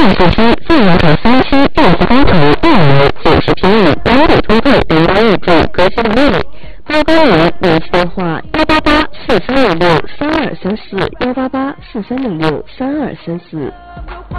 信息：自由港3期建设工程2楼90平米南北通透人工入住格局的妹，报告人联系电话18843663234，18843663234。